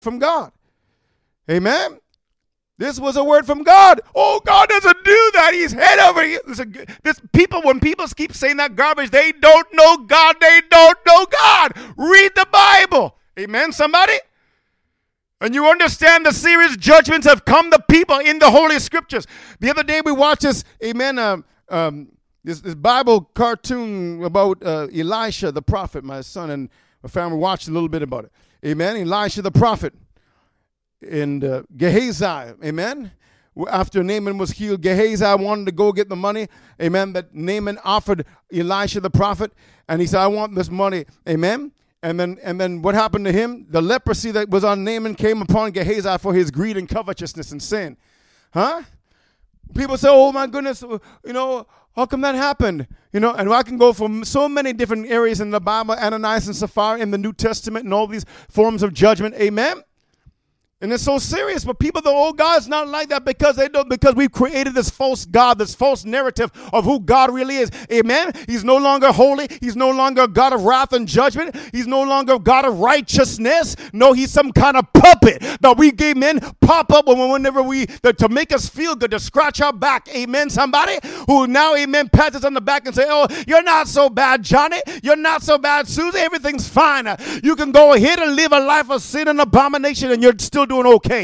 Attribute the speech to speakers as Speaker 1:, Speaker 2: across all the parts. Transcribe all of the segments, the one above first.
Speaker 1: from God. Amen. This was a word from God. Oh, God doesn't do that. He's head over here. When people keep saying that garbage, they don't know God. They don't know God. Read the Bible. Amen, somebody? And you understand the serious judgments have come to people in the Holy Scriptures. The other day we watched this, amen, this Bible cartoon about Elisha the prophet. My son and my family watched a little bit about it. Amen, Elisha the prophet. And Gehazi, amen. After Naaman was healed, Gehazi wanted to go get the money, amen. But Naaman offered Elisha the prophet, and he said, I want this money, amen. And then what happened to him? The leprosy that was on Naaman came upon Gehazi for his greed and covetousness and sin. Huh? People say, oh my goodness, how come that happened? And I can go from so many different areas in the Bible, Ananias and Sapphira in the New Testament and all these forms of judgment, amen. And it's so serious, but people think, oh, God's not like that because we've created this false God, this false narrative of who God really is. Amen? He's no longer holy. He's no longer a God of wrath and judgment. He's no longer a God of righteousness. No, he's some kind of puppet that we gave men pop up whenever to make us feel good, to scratch our back. Amen, somebody? Who now, amen, pats us on the back and say, oh, you're not so bad, Johnny. You're not so bad, Susie. Everything's fine. You can go ahead and live a life of sin and abomination and you're still doing okay.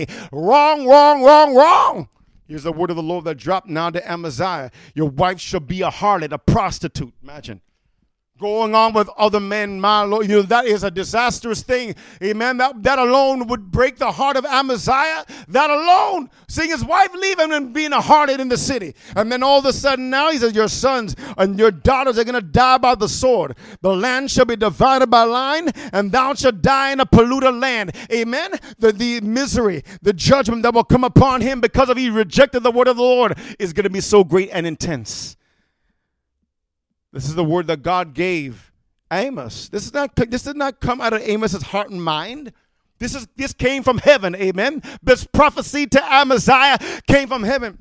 Speaker 1: Wrong. Here's the word of the Lord that dropped now to Amaziah. Your wife shall be a harlot, a prostitute. Imagine. Going on with other men, my Lord. That is a disastrous thing. Amen. That alone would break the heart of Amaziah. That alone. Seeing his wife leave him and being a harlot in the city. And then all of a sudden now he says, your sons and your daughters are going to die by the sword. The land shall be divided by line, and thou shalt die in a polluted land. Amen. The misery, the judgment that will come upon him because of he rejected the word of the Lord is going to be so great and intense. This is the word that God gave Amos. This did not come out of Amos's heart and mind. This came from heaven, amen. This prophecy to Amaziah came from heaven.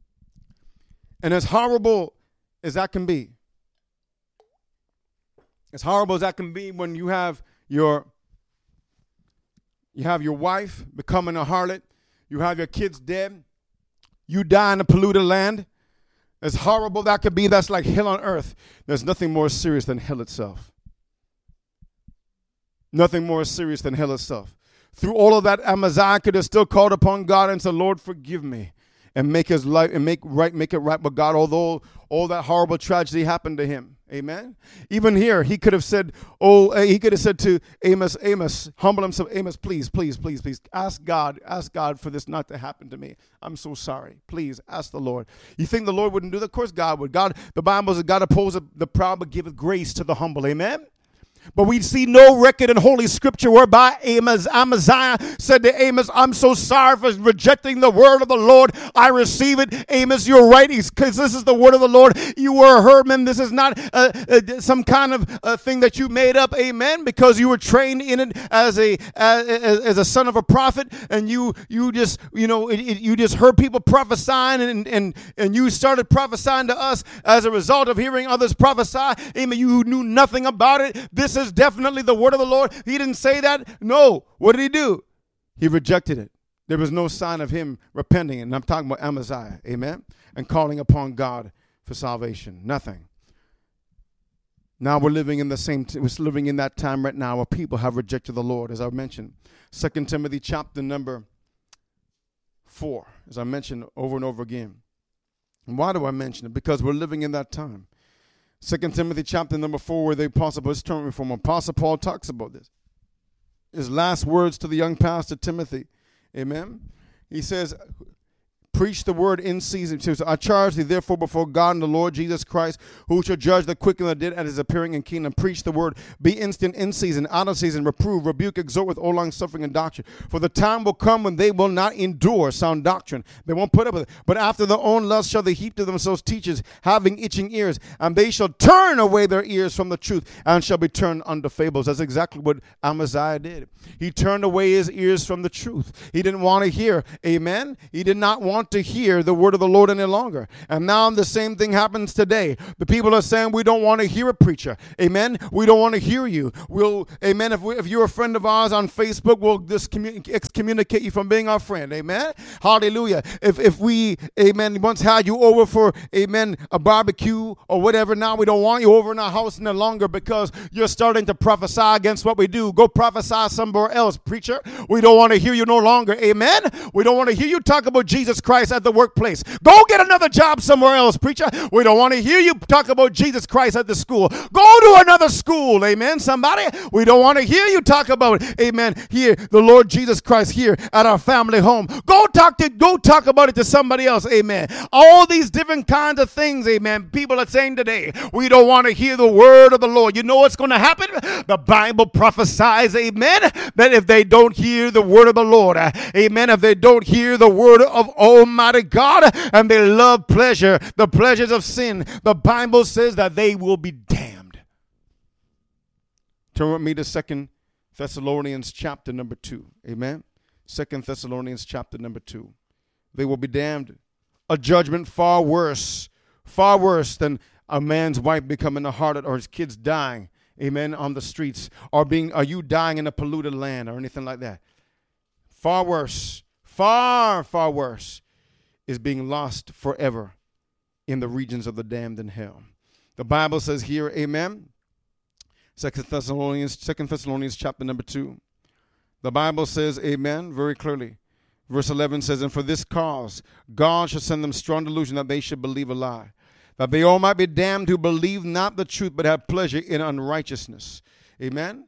Speaker 1: And as horrible as that can be, when you have your wife becoming a harlot, you have your kids dead, you die in a polluted land. As horrible that could be, that's like hell on earth. There's nothing more serious than hell itself. Nothing more serious than hell itself. Through all of that, Amaziah could have still called upon God and said, Lord, forgive me. And make his life and make it right with God, although all that horrible tragedy happened to him. Amen. Even here, he could have said to Amos, humble himself, Amos, please, ask God for this not to happen to me. I'm so sorry. Please ask the Lord. You think the Lord wouldn't do that? Of course God would. The Bible says God opposes the proud but giveth grace to the humble. Amen. But we see no record in Holy Scripture whereby Amaziah said to Amos, I'm so sorry for rejecting the word of the Lord. I receive it. Amos, you're right. Because this is the word of the Lord. You were a herdsman. This is not some kind of thing that you made up. Amen. Because you were trained in it as a son of a prophet. And you just heard people prophesying and you started prophesying to us as a result of hearing others prophesy. Amen. You knew nothing about it. This is definitely the word of the Lord. He didn't say that. No. What did he do? He rejected it. There was no sign of him repenting. And I'm talking about Amaziah. Amen. And calling upon God for salvation. Nothing. Now we're living in that time right now where people have rejected the Lord. As I mentioned, 2 Timothy chapter number 4. As I mentioned over and over again. And why do I mention it? Because we're living in that time. 2 Timothy chapter number 4, where the Apostle Paul talks about this. His last words to the young pastor Timothy. Amen. He says, preach the word in season. He says, I charge thee therefore before God and the Lord Jesus Christ, who shall judge the quick and the dead at his appearing in kingdom. Preach the word. Be instant in season, out of season. Reprove, rebuke, exhort with all long suffering and doctrine. For the time will come when they will not endure sound doctrine. They won't put up with it. But after their own lust shall they heap to themselves teachers, having itching ears. And they shall turn away their ears from the truth, and shall be turned unto fables. That's exactly what Amaziah did. He turned away his ears from the truth. He didn't want to hear. Amen. He did not want want to hear the word of the Lord any longer. And now the same thing happens today. The people are saying, we don't want to hear a preacher. Amen. We don't want to hear you. Amen. If you're a friend of ours on Facebook, we'll just excommunicate you from being our friend. Amen. Hallelujah. If we, amen, once had you over for, amen, a barbecue or whatever, now we don't want you over in our house no longer because you're starting to prophesy against what we do. Go prophesy somewhere else, preacher. We don't want to hear you no longer. Amen. We don't want to hear you talk about Jesus Christ at the workplace. Go get another job somewhere else, preacher. We don't want to hear you talk about Jesus Christ at the school. Go to another school. Amen. Somebody. We don't want to hear you talk about, amen, here, the Lord Jesus Christ here at our family home. Go talk about it to somebody else. Amen. All these different kinds of things, amen, people are saying today, we don't want to hear the word of the Lord. You know what's going to happen? The Bible prophesies, amen, that if they don't hear the word of the Lord, amen, if they don't hear the word of Almighty God and they love pleasure, the pleasures of sin, the Bible says that they will be damned. Turn with me to 2 Thessalonians chapter number 2. Amen. 2 Thessalonians chapter number 2. They will be damned. A judgment far worse than a man's wife becoming a harlot or his kids dying, amen, on the streets, or are you dying in a polluted land or anything like that. Far worse, far worse is being lost forever in the regions of the damned in hell. The Bible says here, amen, 2 Thessalonians chapter number 2. The Bible says, amen, very clearly. Verse 11 says, and for this cause, God shall send them strong delusion that they should believe a lie, that they all might be damned who believe not the truth, but have pleasure in unrighteousness. Amen.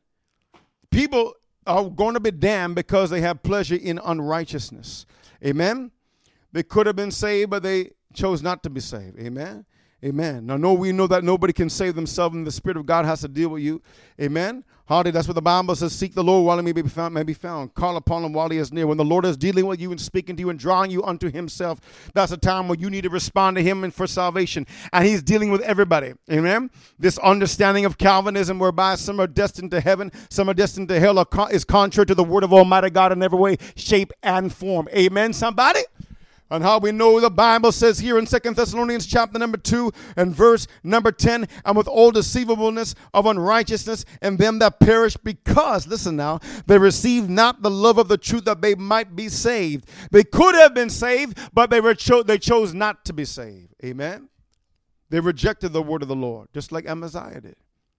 Speaker 1: People are going to be damned because they have pleasure in unrighteousness. Amen. They could have been saved, but they chose not to be saved. Amen. Amen. Now, we know that nobody can save themselves, and the Spirit of God has to deal with you. Amen. Hallelujah. That's what the Bible says. Seek the Lord while he may be found. Call upon him while he is near. When the Lord is dealing with you and speaking to you and drawing you unto himself, that's a time where you need to respond to him and for salvation. And he's dealing with everybody. Amen. This understanding of Calvinism, whereby some are destined to heaven, some are destined to hell, is contrary to the word of Almighty God in every way, shape, and form. Amen, somebody? And how we know the Bible says here in 2 Thessalonians chapter number 2 and verse number 10, and with all deceivableness of unrighteousness and them that perish because, listen now, they received not the love of the truth that they might be saved. They could have been saved, but they chose not to be saved. Amen. They rejected the word of the Lord, just like Amaziah did.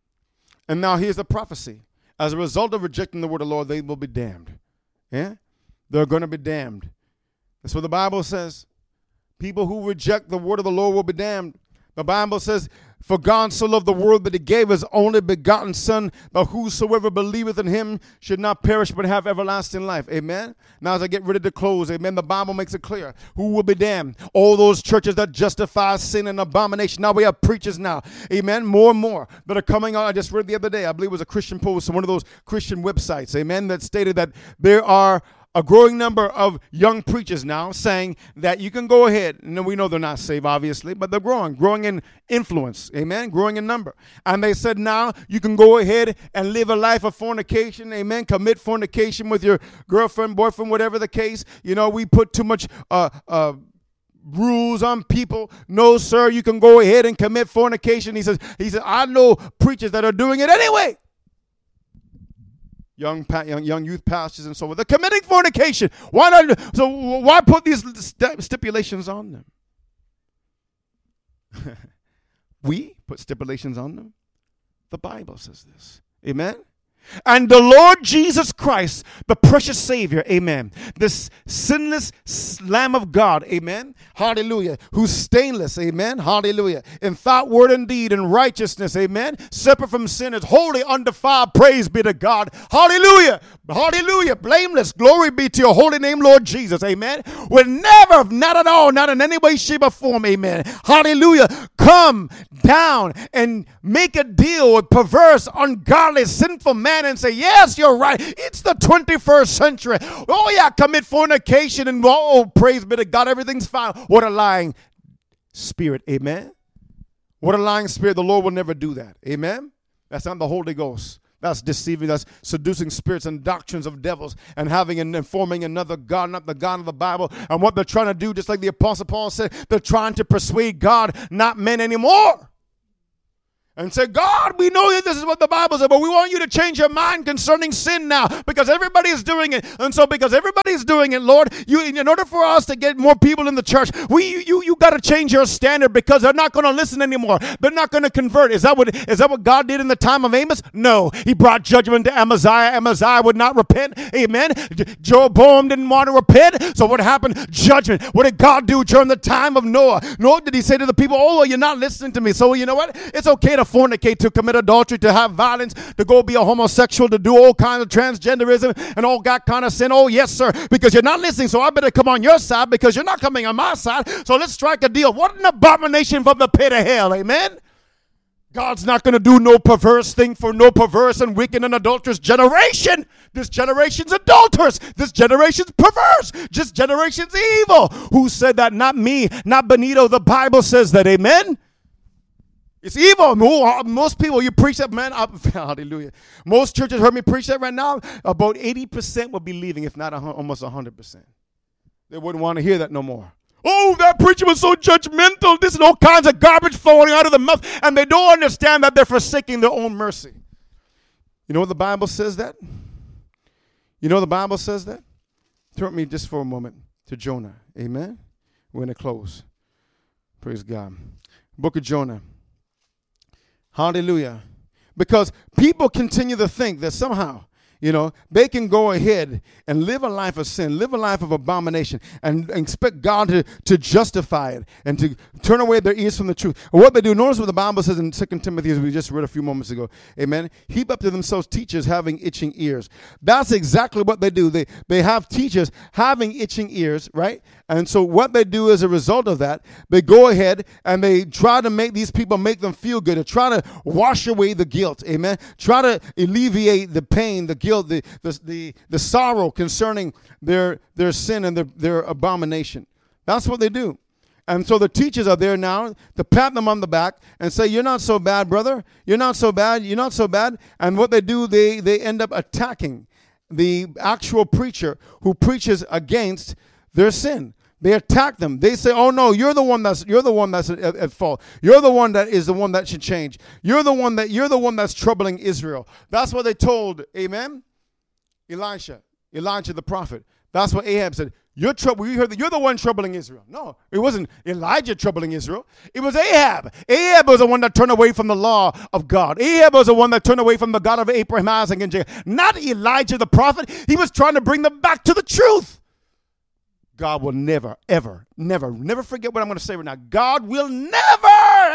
Speaker 1: And now here's the prophecy. As a result of rejecting the word of the Lord, they will be damned. Yeah? They're going to be damned. That's what the Bible says. People who reject the word of the Lord will be damned. The Bible says, for God so loved the world that he gave his only begotten Son, that whosoever believeth in him should not perish but have everlasting life. Amen. Now as I get ready to close, amen, the Bible makes it clear who will be damned. All those churches that justify sin and abomination. Now we have preachers now, amen, more and more that are coming out. I just read the other day, I believe it was a Christian post on one of those Christian websites, amen, that stated that there are a growing number of young preachers now saying that you can go ahead, and we know they're not saved, obviously, but they're growing in influence, amen, growing in number. And they said now you can go ahead and live a life of fornication, amen, commit fornication with your girlfriend, boyfriend, whatever the case. You know, we put too much rules on people. No, sir, you can go ahead and commit fornication. He said, I know preachers that are doing it anyway. Young youth pastors and so on. They're committing fornication. Why not? So why put these stipulations on them? We put stipulations on them. The Bible says this. Amen. And the Lord Jesus Christ, the precious Savior, amen, this sinless Lamb of God, amen, hallelujah, who's stainless, amen, hallelujah, in thought, word, and deed, and righteousness, amen, separate from sinners, holy, undefiled, praise be to God, hallelujah, hallelujah, blameless, glory be to your holy name, Lord Jesus, amen, will never, not at all, not in any way, shape, or form, amen, hallelujah, come down and make a deal with perverse, ungodly, sinful man and say, yes, you're right. It's the 21st century. Oh, yeah, commit fornication and, oh, praise be to God, everything's fine. What a lying spirit, amen? What a lying spirit. The Lord will never do that, amen? That's not the Holy Ghost. That's deceiving. That's seducing spirits and doctrines of devils and having and informing another God, not the God of the Bible. And what they're trying to do, just like the Apostle Paul said, they're trying to persuade God, not men anymore. And say, God, we know that this is what the Bible says, but we want you to change your mind concerning sin now because everybody is doing it. And so because everybody is doing it, Lord, in order for us to get more people in the church, you got to change your standard because they're not going to listen anymore. They're not going to convert. Is that what God did in the time of Amos? No. He brought judgment to Amaziah. Amaziah would not repent. Amen. Jeroboam didn't want to repent. So what happened? Judgment. What did God do during the time of Noah? Nor did he say to the people, oh, well, you're not listening to me. So you know what? It's okay to fornicate, to commit adultery, to have violence, to go be a homosexual, to do all kinds of transgenderism and all that kind of sin. Oh, yes, sir, because you're not listening, so I better come on your side because you're not coming on my side. So let's strike a deal. What an abomination from the pit of hell, amen? God's not going to do no perverse thing for no perverse and wicked and adulterous generation. This generation's adulterous. This generation's perverse. This generation's evil. Who said that? Not me, not Benito. The Bible says that, amen? It's evil. Most people, you preach that, man, hallelujah. Most churches heard me preach that right now. About 80% will be leaving, if not almost 100%. They wouldn't want to hear that no more. Oh, that preacher was so judgmental. This is all kinds of garbage flowing out of the mouth. And they don't understand that they're forsaking their own mercy. You know what the Bible says that? You know the Bible says that? Turn with me just for a moment to Jonah. Amen? We're going to close. Praise God. Book of Jonah. Hallelujah. Because people continue to think that somehow, they can go ahead and live a life of sin, live a life of abomination, and expect God to justify it and to turn away their ears from the truth. And what they do, notice what the Bible says in 2 Timothy, as we just read a few moments ago. Amen. Heap up to themselves teachers having itching ears. That's exactly what they do. They have teachers having itching ears, right? And so what they do as a result of that, they go ahead and they try to make these people make them feel good, to try to wash away the guilt. Amen. Try to alleviate the pain, the guilt, the sorrow concerning their sin and their abomination. That's what they do. And so the teachers are there now to pat them on the back and say, you're not so bad, brother. You're not so bad. You're not so bad. And what they do, they end up attacking the actual preacher who preaches against their sin. They attack them. They say, oh no, you're the one that's at fault. You're the one that is the one that should change. You're the one that's troubling Israel. That's what they told, amen? Elijah the prophet. That's what Ahab said. You're the one troubling Israel. No, it wasn't Elijah troubling Israel. It was Ahab. Ahab was the one that turned away from the law of God. Ahab was the one that turned away from the God of Abraham, Isaac, and Jacob. Not Elijah the prophet. He was trying to bring them back to the truth. God will never, ever, never forget what I'm going to say right now. God will never,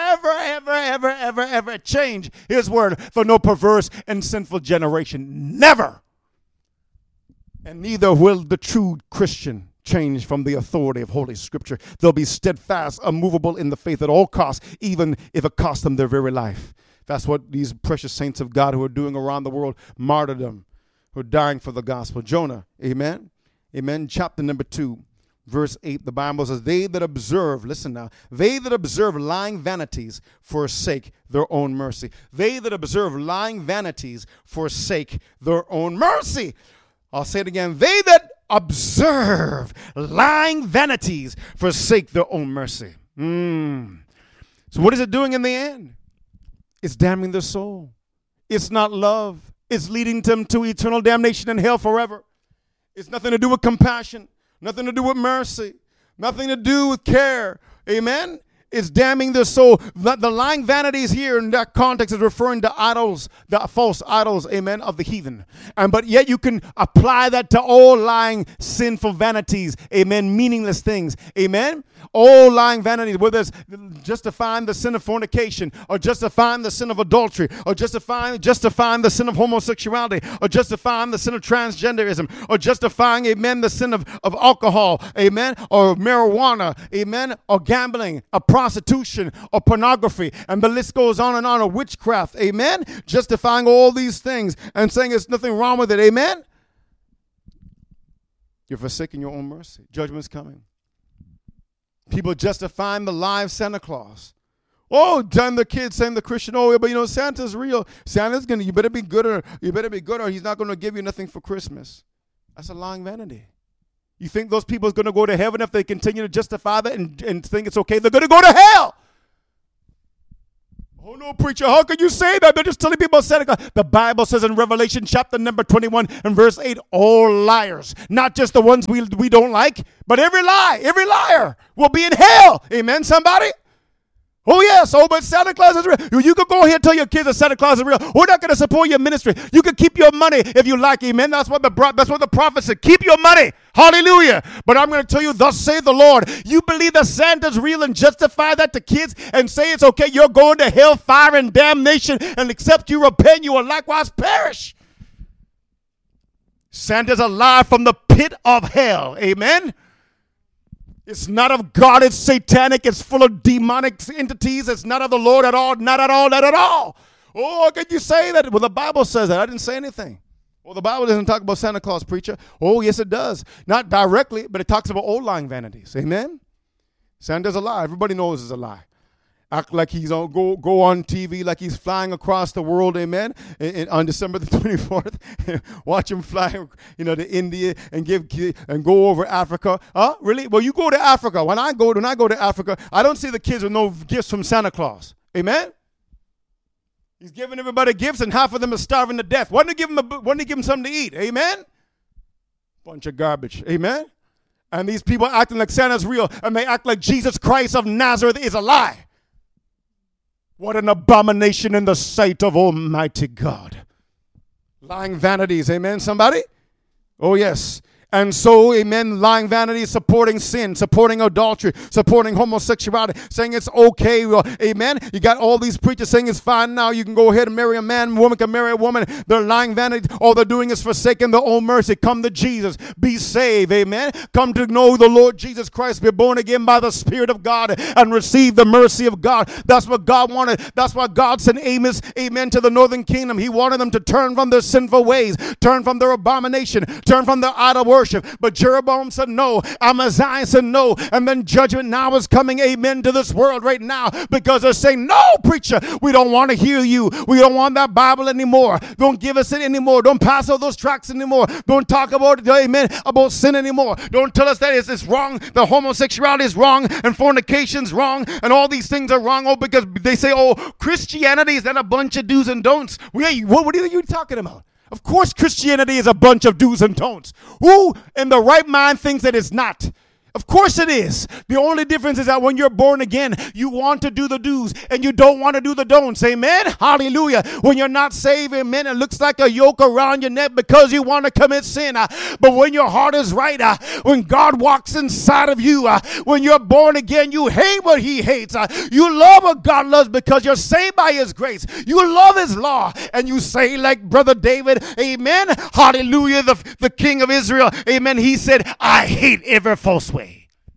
Speaker 1: ever change his word for no perverse and sinful generation. Never. And neither will the true Christian change from the authority of Holy Scripture. They'll be steadfast, unmovable in the faith at all costs, even if it costs them their very life. That's what these precious saints of God who are doing around the world, martyrdom, who are dying for the gospel. Jonah, amen? Amen. Chapter number 2, verse 8, the Bible says, they that observe, listen now, they that observe lying vanities forsake their own mercy. They that observe lying vanities forsake their own mercy. I'll say it again. They that observe lying vanities forsake their own mercy. So what is it doing in the end? It's damning their soul. It's not love. It's leading them to eternal damnation in hell forever. It's nothing to do with compassion. Nothing to do with mercy. Nothing to do with care. Amen? It's damning their soul. The lying vanities here in that context is referring to idols, the false idols, amen, of the heathen. But yet you can apply that to all lying, sinful vanities, amen, meaningless things, amen. All lying vanities, whether it's justifying the sin of fornication, or justifying the sin of adultery, or justifying the sin of homosexuality, or justifying the sin of transgenderism, or justifying, amen, the sin of alcohol, amen, or marijuana, amen, or gambling, or prostitution, or pornography, and the list goes on, or witchcraft, amen, justifying all these things and saying there's nothing wrong with it, amen. You're forsaking your own mercy. Judgment's coming. People justifying the live Santa Claus Oh, telling the kids, saying the Christian, oh, but Santa's real. Santa's you better be good or he's not going to give you nothing for Christmas. That's a lying vanity. You think those people are going to go to heaven if they continue to justify that and think it's okay? They're going to go to hell. Oh, no, preacher, how can you say that? They're just telling people about Santa Claus. The Bible says in Revelation chapter number 21 and verse 8, all liars, not just the ones we don't like, but every liar will be in hell. Amen, somebody? Oh, yes. Oh, but Santa Claus is real. You could go ahead and tell your kids that Santa Claus is real. We're not going to support your ministry. You can keep your money if you like. Amen. That's what the prophet said. Keep your money. Hallelujah. But I'm going to tell you, thus saith the Lord. You believe that Santa's real and justify that to kids and say it's okay. You're going to hell, fire, and damnation. And except you repent, you will likewise perish. Santa's a lie from the pit of hell. Amen. It's not of God. It's satanic. It's full of demonic entities. It's not of the Lord at all. Not at all. Not at all. Oh, how can you say that? Well, the Bible says that. I didn't say anything. Well, the Bible doesn't talk about Santa Claus, preacher. Oh, yes, it does. Not directly, but it talks about old lying vanities. Amen? Santa's a lie. Everybody knows it's a lie. Act like he's on go on TV like he's flying across the world, amen. And on December the 24th, watch him fly, to India and go over Africa. Really? Well, you go to Africa. When I go to Africa, I don't see the kids with no gifts from Santa Claus. Amen. He's giving everybody gifts, and half of them are starving to death. Why don't he give them something to eat? Amen. Bunch of garbage. Amen. And these people acting like Santa's real, and they act like Jesus Christ of Nazareth is a lie. What an abomination in the sight of Almighty God. Lying vanities, amen, somebody? Oh, yes. And so, amen, lying vanities, supporting sin, supporting adultery, supporting homosexuality, saying it's okay, amen. You got all these preachers saying it's fine now. You can go ahead and marry a man, woman can marry a woman. They're lying vanities. All they're doing is forsaking their own mercy. Come to Jesus. Be saved, amen. Come to know the Lord Jesus Christ. Be born again by the Spirit of God and receive the mercy of God. That's what God wanted. That's why God sent Amos, amen, to the northern kingdom. He wanted them to turn from their sinful ways, turn from their abomination, turn from their idol worship. But Jeroboam said no. Amaziah said no. And then judgment now is coming, amen, to this world right now because they're saying, no, preacher, we don't want to hear you. We don't want that Bible anymore. Don't give us it anymore. Don't pass all those tracts anymore. Don't talk about, amen, about sin anymore. Don't tell us that it's wrong. The homosexuality is wrong and fornication's wrong and all these things are wrong. Oh, because they say, oh, Christianity is not a bunch of do's and don'ts. What are you talking about? Of course Christianity is a bunch of do's and don'ts. Who in the right mind thinks that it's not? Of course it is. The only difference is that when you're born again, you want to do the do's and you don't want to do the don'ts. Amen? Hallelujah. When you're not saved, amen, it looks like a yoke around your neck because you want to commit sin. But when your heart is right, when God walks inside of you, when you're born again, you hate what he hates. You love what God loves because you're saved by his grace. You love his law. And you say like Brother David, amen, hallelujah, the king of Israel, amen, he said, I hate every false way.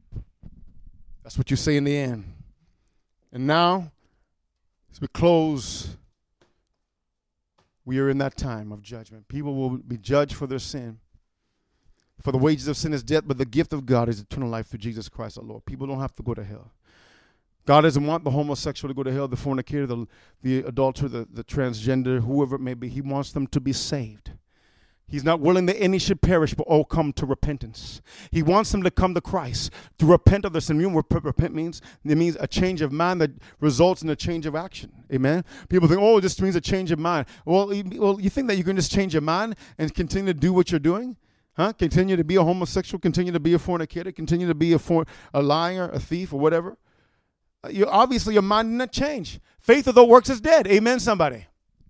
Speaker 1: That's what you say in the end. And now, as we close, we are in that time of judgment. People will be judged for their sin. For the wages of sin is death, but the gift of God is eternal life through Jesus Christ our Lord. People don't have to go to hell. God doesn't want the homosexual to go to hell, the fornicator, the adulterer, the transgender, whoever it may be. He wants them to be saved. He's not willing that any should perish, but all come to repentance. He wants them to come to Christ, to repent of their sin. You know what repent means? It means a change of mind that results in a change of action. Amen? People think, oh, this means a change of mind. Well, you think that you can just change your mind and continue to do what you're doing? Continue to be a homosexual, continue to be a fornicator, continue to be a liar, a thief, or whatever? Obviously, your mind did not change. Faith without works is dead. Amen, somebody?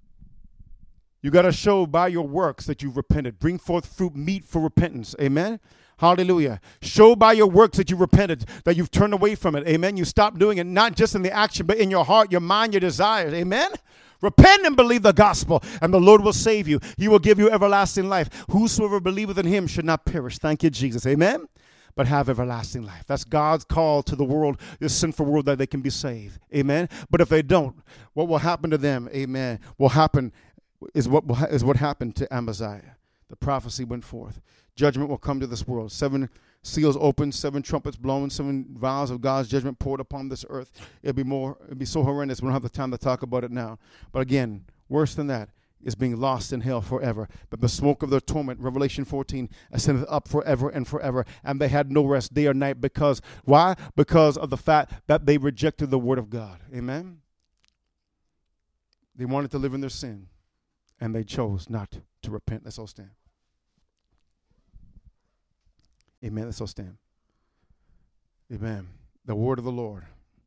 Speaker 1: You got to show by your works that you've repented. Bring forth fruit meet for repentance. Amen. Hallelujah. Show by your works that you repented, that you've turned away from it. Amen. You stopped doing it, not just in the action, but in your heart, your mind, your desires. Amen. Repent and believe the gospel, and the Lord will save you. He will give you everlasting life. Whosoever believeth in him should not perish. Thank you, Jesus. Amen. But have everlasting life. That's God's call to the world, this sinful world, that they can be saved. Amen. But if they don't, what will happen to them? Amen. Will happen is what happened to Amaziah. The prophecy went forth. judgment will come to this world. 7 seals open, 7 trumpets blown, 7 vials of God's judgment poured upon this earth. It'll be so horrendous. We don't have the time to talk about it now. But again, worse than that is being lost in hell forever. But the smoke of their torment, Revelation 14, ascended up forever and forever. And they had no rest day or night. Because, why? Because of the fact that they rejected the word of God. Amen? They wanted to live in their sin, and they chose not to repent. Let's all stand. Amen. Let's all stand. Amen. The word of the Lord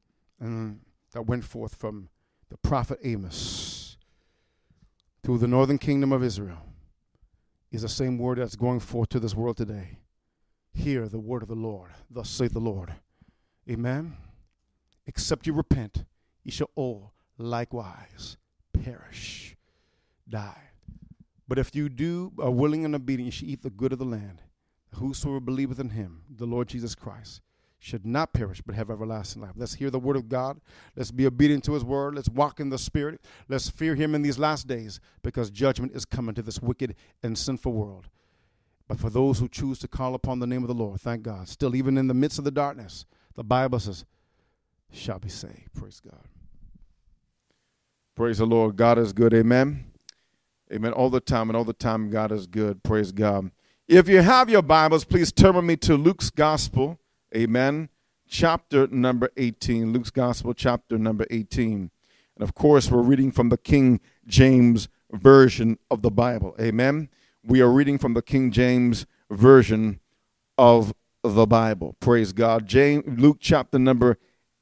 Speaker 1: that went forth from the prophet Amos through the northern kingdom of Israel is the same word that's going forth to this world today. Hear the word of the Lord. Thus saith the Lord. Amen. Except you repent, ye shall all likewise perish, die. But if you are willing and obedient, you shall eat the good of the land. Whosoever believeth in him, the Lord Jesus Christ, should not perish but have everlasting life. Let's hear the word of God. Let's be obedient to his word. Let's walk in the Spirit. Let's fear him in these last days, because judgment is coming to this wicked and sinful world. But for those who choose to call upon the name of the Lord, thank God, still even in the midst of the darkness, the Bible says, shall be saved. Praise God. Praise the Lord. God is good. Amen. Amen. All the time, and all the time God is good. Praise God. If you have your Bibles, please turn with me to Luke's Gospel. Amen. Chapter number 18. Luke's Gospel, chapter number 18. And of course, we're reading from the King James Version of the Bible. Amen. We are reading from the King James Version of the Bible. Praise God. Luke chapter number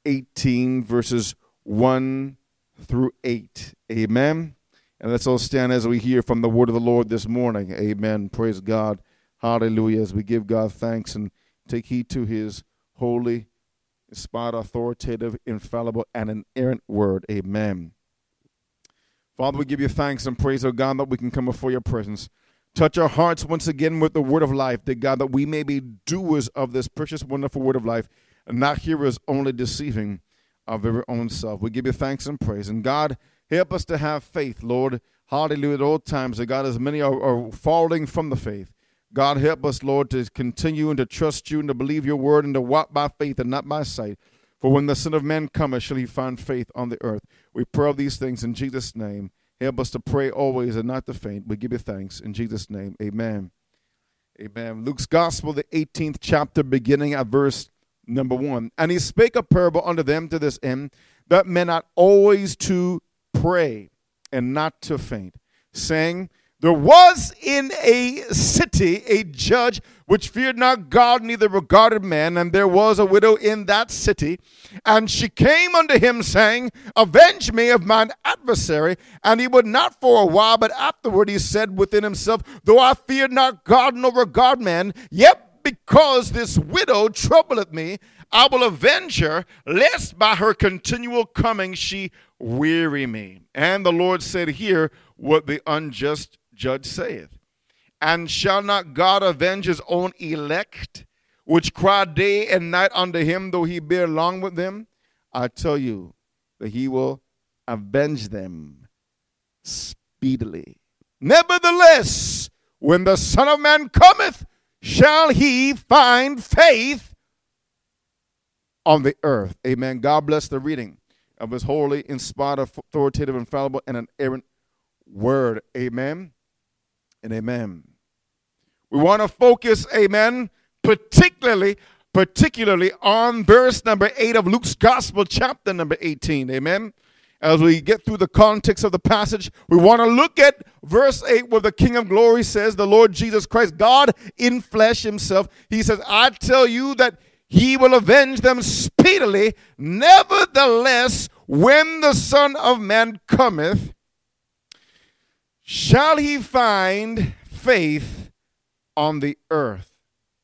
Speaker 1: 18, verses 1 through 8. Amen. And let's all stand as we hear from the word of the Lord this morning. Amen. Praise God. Hallelujah. As we give God thanks and take heed to his holy, inspired, authoritative, infallible, and inerrant word. Amen. Father, we give you thanks and praise, O God, that we can come before your presence. Touch our hearts once again with the word of life, dear God, that we may be doers of this precious, wonderful word of life, and not hearers only, deceiving our very own self. We give you thanks and praise. And God, help us to have faith, Lord. Hallelujah. At all times, that God, as many are falling from the faith. God, help us, Lord, to continue and to trust you and to believe your word and to walk by faith and not by sight. For when the Son of Man cometh, shall he find faith on the earth. We pray all these things in Jesus' name. Help us to pray always and not to faint. We give you thanks in Jesus' name. Amen. Amen. Luke's Gospel, the 18th chapter, beginning at verse number 1. And he spake a parable unto them to this end, that men ought always to pray and not to faint, saying, there was in a city a judge which feared not God, neither regarded man, and there was a widow in that city. And she came unto him, saying, avenge me of mine adversary. And he would not for a while, but afterward he said within himself, though I fear not God, nor regard man, yet because this widow troubleth me, I will avenge her, lest by her continual coming she weary me. And the Lord said, hear what the unjust judge saith. And shall not God avenge his own elect, which cry day and night unto him, though he bear long with them? I tell you that he will avenge them speedily. Nevertheless, when the Son of Man cometh, shall he find faith on the earth? Amen. God bless the reading of his holy, inspired, authoritative, infallible, and inerrant word. Amen and amen. We want to focus, amen, particularly on verse number 8 of Luke's Gospel, chapter number 18. Amen. As we get through the context of the passage, we want to look at verse 8 where the King of Glory says, the Lord Jesus Christ, God in flesh himself, he says, I tell you that he will avenge them speedily. Nevertheless, when the Son of Man cometh, shall he find faith on the earth?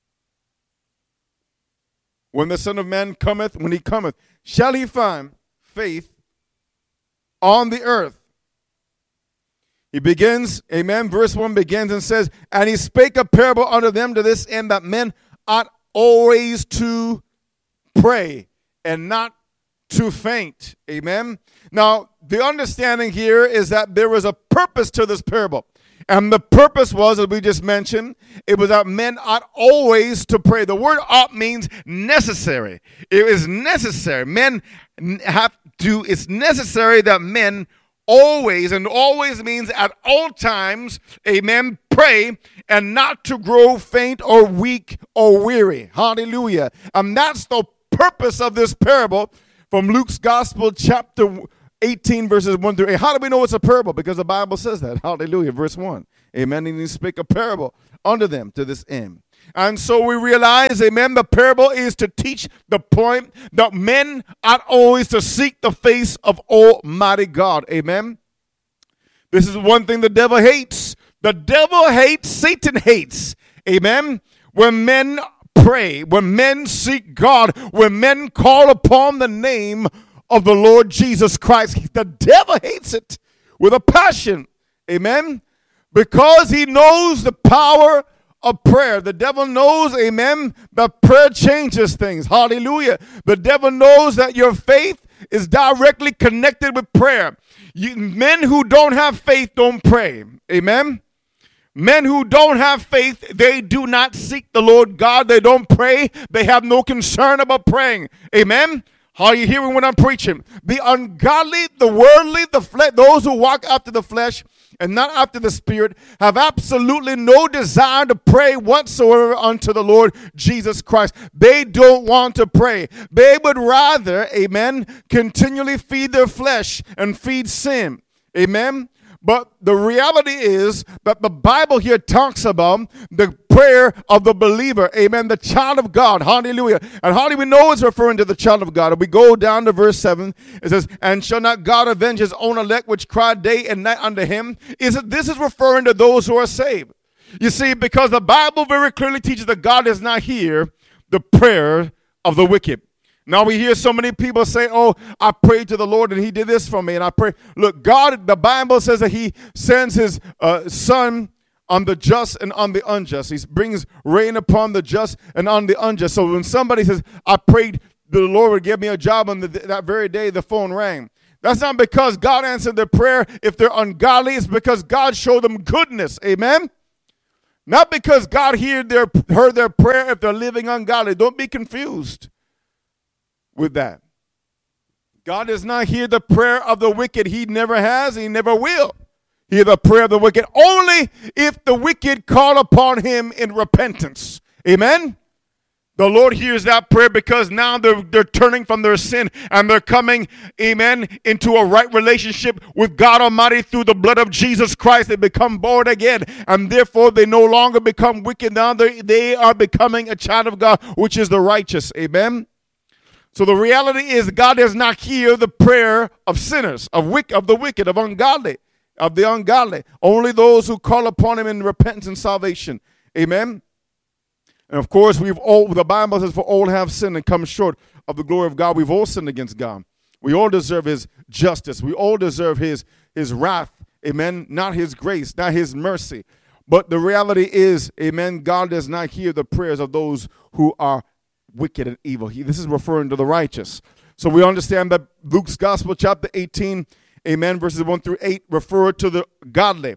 Speaker 1: When the Son of Man cometh, when he cometh, shall he find faith on the earth? He begins, amen, verse 1 begins and says, and he spake a parable unto them to this end, that men ought always to pray and not to faint. Amen. Now, the understanding here is that there is a purpose to this parable. And the purpose was, as we just mentioned, it was that men ought always to pray. The word ought means necessary. It is necessary. Men have to, it's necessary that men always, and always means at all times, amen, pray and not to grow faint or weak or weary. Hallelujah. And that's the purpose of this parable from Luke's Gospel, chapter 18, verses 1 through 8. How do we know it's a parable? Because the Bible says that. Hallelujah. Verse 1. Amen. And he spake a parable unto them to this end. And so we realize, amen, the parable is to teach the point that men ought always to seek the face of Almighty God. Amen. This is one thing the devil hates. The devil hates, Satan hates. Amen. When men pray, when men seek God, when men call upon the name of the Lord Jesus Christ, the devil hates it with a passion. Amen. Because he knows the power of prayer. The devil knows, amen, that prayer changes things. Hallelujah. The devil knows that your faith is directly connected with prayer. Men who don't have faith don't pray. Amen. Men who don't have faith, they do not seek the Lord God. They don't pray. They have no concern about praying. Amen. Are you hearing what I'm preaching? The ungodly, the worldly, the flesh, those who walk after the flesh and not after the Spirit, have absolutely no desire to pray whatsoever unto the Lord Jesus Christ. They don't want to pray. They would rather, amen, continually feed their flesh and feed sin. Amen. But the reality is that the Bible here talks about the prayer of the believer. Amen. The child of God. Hallelujah. And how do we know it's referring to the child of God? If we go down to verse 7, it says, and shall not God avenge his own elect which cry day and night unto him? This is referring to those who are saved. You see, because the Bible very clearly teaches that God does not hear the prayer of the wicked. Now we hear so many people say, oh, I prayed to the Lord and he did this for me. And I pray. Look, God, the Bible says that he sends his son on the just and on the unjust. He brings rain upon the just and on the unjust. So when somebody says, I prayed the Lord would give me a job, on that very day the phone rang. That's not because God answered their prayer if they're ungodly. It's because God showed them goodness. Amen? Not because God heard their prayer if they're living ungodly. Don't be confused with that. God does not hear the prayer of the wicked. He never has. He never will hear the prayer of the wicked. Only if the wicked call upon him in repentance. Amen. The Lord hears that prayer because now they're turning from their sin and they're coming, amen, into a right relationship with God Almighty through the blood of Jesus Christ. They become born again, and therefore they no longer become wicked. Now they are becoming a child of God, which is the righteous. Amen. So the reality is God does not hear the prayer of sinners, of the wicked, of the ungodly. Only those who call upon him in repentance and salvation. Amen. And of course, the Bible says, for all have sinned and come short of the glory of God. We've all sinned against God. We all deserve his justice. We all deserve his wrath. Amen. Not his grace, not his mercy. But the reality is, amen, God does not hear the prayers of those who are wicked and evil. This is referring to the righteous. So we understand that Luke's Gospel, chapter 18, amen, verses 1 through 8, refer to the godly,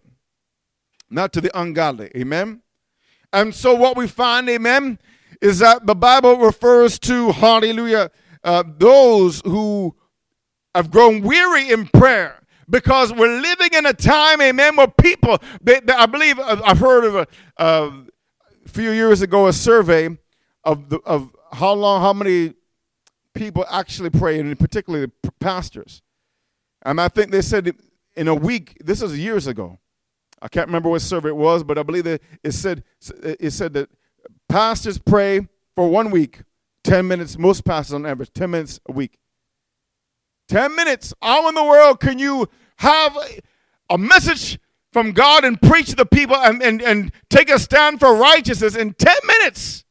Speaker 1: not to the ungodly. Amen. And so what we find, amen, is that the Bible refers to, hallelujah, those who have grown weary in prayer. Because we're living in a time, amen, where people, I believe I've heard of a few years ago a survey of how many people actually pray, and particularly pastors. And I think they said in a week, this was years ago. I can't remember what survey it was, but I believe that it said that pastors pray for 1 week, 10 minutes, most pastors on average, 10 minutes a week. 10 minutes. How in the world can you have a message from God and preach to the people and take a stand for righteousness in 10 minutes?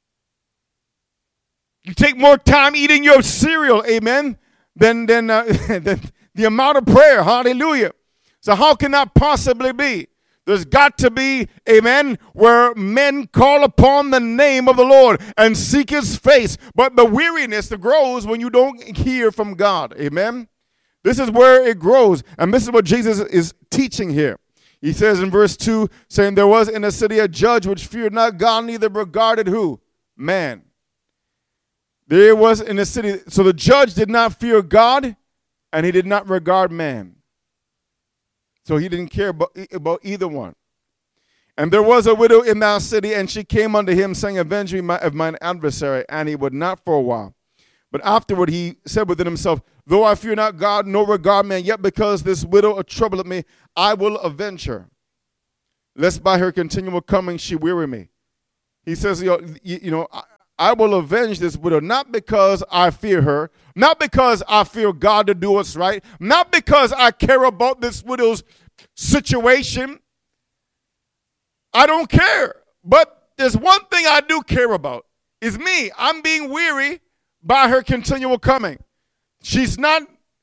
Speaker 1: You take more time eating your cereal, amen, than the amount of prayer. Hallelujah. So how can that possibly be? There's got to be, amen, where men call upon the name of the Lord and seek his face. But the weariness that grows when you don't hear from God. Amen. This is where it grows. And this is what Jesus is teaching here. He says in verse 2, saying, there was in the city a judge which feared not God, neither regarded who? Man. There was in the city, so the judge did not fear God, and he did not regard man. So he didn't care about either one. And there was a widow in that city, and she came unto him, saying, avenge me of mine adversary. And he would not for a while. But afterward he said within himself, though I fear not God, nor regard man, yet because this widow troubleth me, I will avenge her, lest by her continual coming she weary me. He says, I will avenge this widow, not because I fear her, not because I fear God to do what's right, not because I care about this widow's situation. I don't care. But there's one thing I do care about, is me. I'm being weary by her continual coming. She's not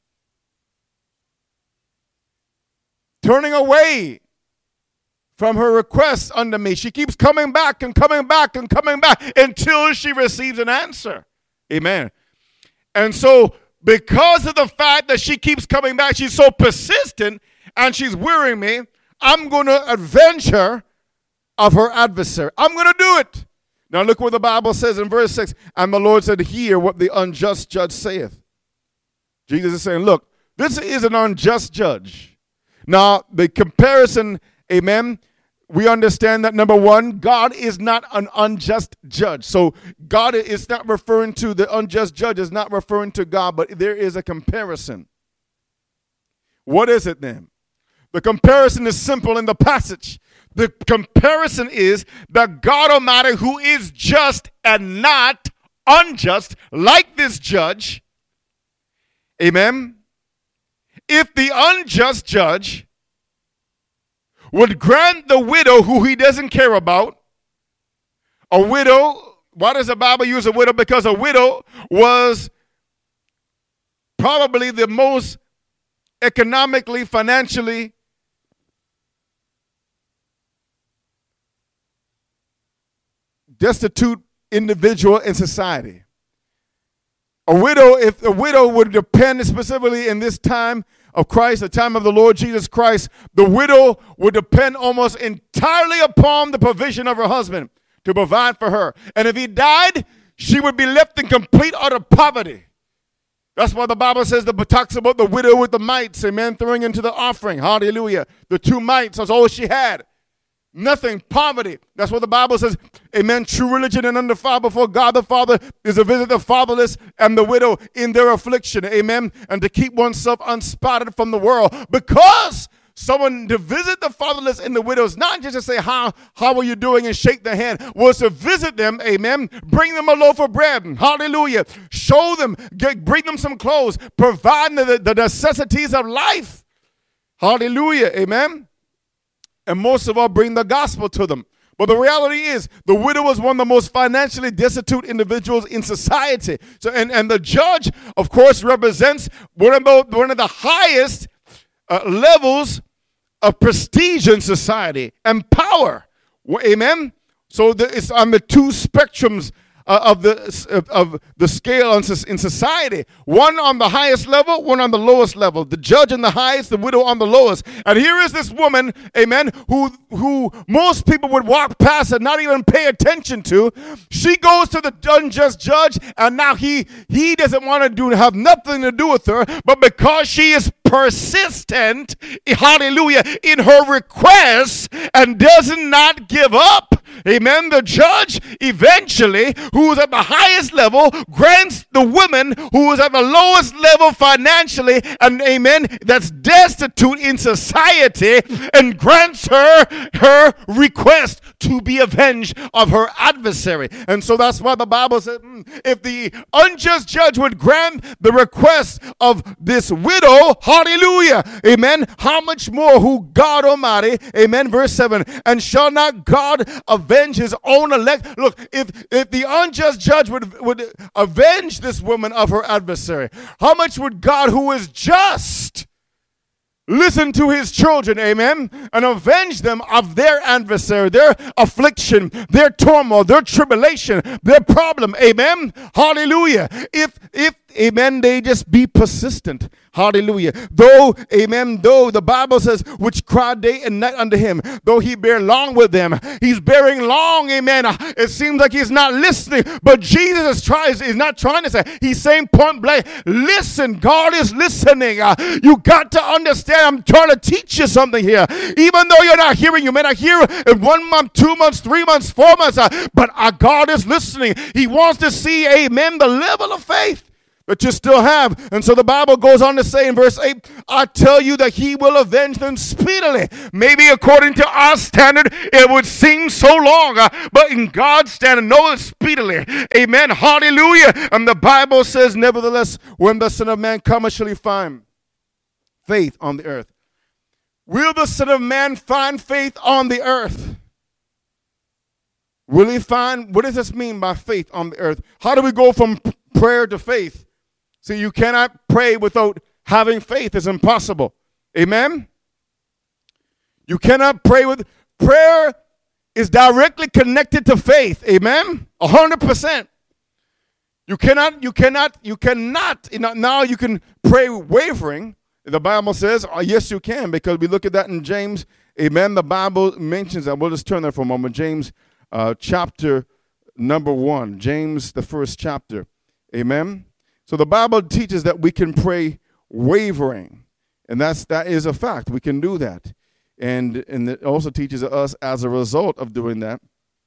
Speaker 1: turning away from her requests unto me. She keeps coming back and coming back and coming back until she receives an answer. Amen. And so because of the fact that she keeps coming back, she's so persistent and she's wearying me, I'm going to avenge her of her adversary. I'm going to do it. Now look what the Bible says in verse 6. And the Lord said, hear what the unjust judge saith. Jesus is saying, look, this is an unjust judge. Now the comparison, amen, we understand that number one, God is not an unjust judge. So God is not referring to, the unjust judge is not referring to God, but there is a comparison. What is it then? The comparison is simple in the passage. The comparison is that God Almighty, who is just and not unjust, like this judge, amen, if the unjust judge would grant the widow who he doesn't care about, a widow, why does the Bible use a widow? Because a widow was probably the most economically, financially destitute individual in society. A widow, if a widow would depend specifically in this time of Christ, the time of the Lord Jesus Christ, the widow would depend almost entirely upon the provision of her husband to provide for her. And if he died, she would be left in complete utter poverty. That's why the Bible says, that talks about the widow with the mites, amen, throwing into the offering. Hallelujah. The 2 mites, that's all she had. Nothing, poverty. That's what the Bible says, amen. True religion and undefiled before God the Father is to visit the fatherless and the widow in their affliction, amen. And to keep oneself unspotted from the world. Because someone to visit the fatherless and the widows, not just to say, how are you doing and shake their hand, was to visit them, amen. Bring them a loaf of bread, hallelujah. Show them, bring them some clothes, provide the necessities of life, hallelujah, amen. And most of all, bring the gospel to them. But the reality is, the widow was one of the most financially destitute individuals in society. So, and the judge, of course, represents one of the highest levels of prestige in society and power. Amen? So it's on the 2 spectrums of the scale in society. One on the highest level, one on the lowest level. The judge on the highest, the widow on the lowest. And here is this woman, amen, who most people would walk past and not even pay attention to. She goes to the unjust judge, and now he doesn't want to have nothing to do with her, but because she is persistent, hallelujah, in her requests and does not give up, amen, the judge eventually, who is at the highest level, grants the woman who is at the lowest level financially, and amen, that's destitute in society, and grants her request to be avenged of her adversary. And so that's why the Bible said, if the unjust judge would grant the request of this widow, hallelujah, amen, how much more who God Almighty, amen, verse 7, and shall not God avenge his own elect? Look, if the unjust judge would avenge this woman of her adversary, how much would God, who is just, listen to his children, amen, and avenge them of their adversary, their affliction, their turmoil, their tribulation, their problem, amen, hallelujah. If amen, they just be persistent. Hallelujah. Though, amen, though the Bible says, which cry day and night unto him, though he bear long with them, he's bearing long, amen. It seems like he's not listening, but Jesus is not trying to say, he's saying point blank, listen, God is listening. You got to understand, I'm trying to teach you something here. Even though you're not hearing, you may not hear in 1 month, 2 months, 3 months, 4 months, but our God is listening. He wants to see, amen, the level of faith that you still have. And so the Bible goes on to say in verse 8, I tell you that he will avenge them speedily. Maybe according to our standard, it would seem so long, but in God's standard, no, it's speedily. Amen. Hallelujah. And the Bible says, nevertheless, when the Son of Man cometh, shall he find faith on the earth. Will the Son of Man find faith on the earth? Will he find, what does this mean by faith on the earth? How do we go from prayer to faith? See, you cannot pray without having faith. It's impossible. Amen? You cannot pray with, prayer is directly connected to faith. Amen? 100%. You cannot, now you can pray wavering. The Bible says, yes, you can, because we look at that in James. Amen? The Bible mentions that. We'll just turn there for a moment. James chapter number 1. James, the first chapter. Amen? So the Bible teaches that we can pray wavering, and that is a fact. We can do that. And it also teaches us, as a result of doing that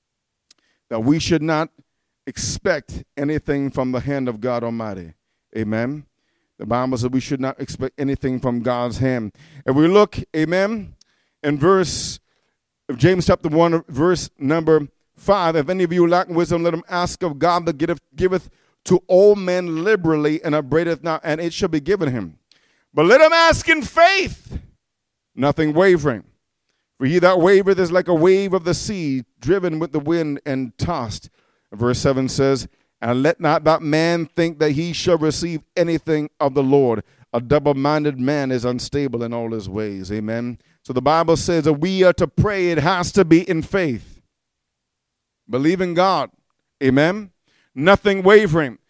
Speaker 1: we should not expect anything from the hand of God Almighty. Amen? The Bible says we should not expect anything from God's hand. And we look, amen, in verse of James chapter 1, verse number 5, if any of you lack wisdom, let him ask of God that giveth to all men liberally and upbraideth not, and it shall be given him. But let him ask in faith, nothing wavering. For he that wavereth is like a wave of the sea, driven with the wind and tossed. Verse 7 says, and let not that man think that he shall receive anything of the Lord. A double-minded man is unstable in all his ways. Amen. So the Bible says that we are to pray. It has to be in faith. Believe in God. Amen. Nothing wavering.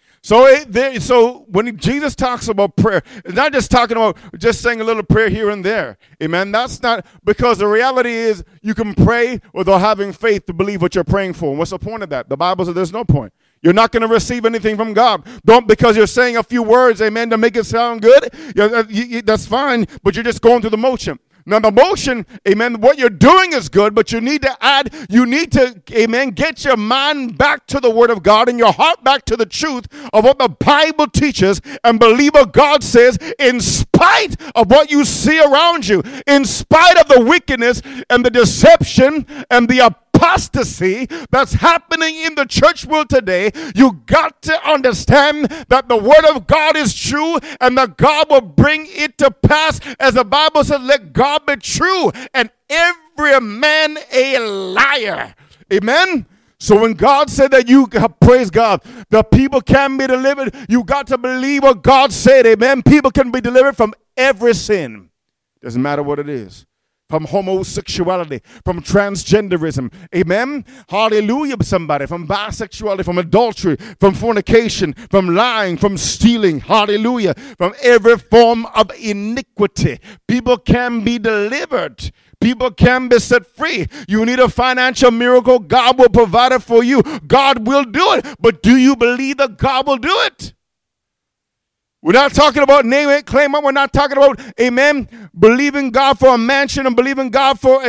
Speaker 1: So when Jesus talks about prayer, it's not just talking about just saying a little prayer here and there. Amen. That's not, because the reality is you can pray without having faith to believe what you're praying for. And what's the point of that? The Bible says there's no point. You're not going to receive anything from God. Don't, because you're saying a few words, amen, to make it sound good. That's fine, but you're just going through the motion. Now, the motion, amen, what you're doing is good, but you need to, amen, get your mind back to the Word of God and your heart back to the truth of what the Bible teaches, and believe what God says in spite of what you see around you, in spite of the wickedness and the deception and the apostasy that's happening in the church world today. You got to understand that the Word of God is true, and that God will bring it to pass. As the Bible says, let God be true and every man a liar. Amen. So when God said that you, praise God, the people can be delivered, you got to believe what God said. Amen. People can be delivered from every sin. Doesn't matter what it is. From homosexuality, from transgenderism, amen, hallelujah, somebody, from bisexuality, from adultery, from fornication, from lying, from stealing, hallelujah, from every form of iniquity. People can be delivered. People can be set free. You need a financial miracle, God will provide it for you. God will do it, but do you believe that God will do it? We're not talking about name it, claim it. We're not talking about, amen, believing God for a mansion and believing God for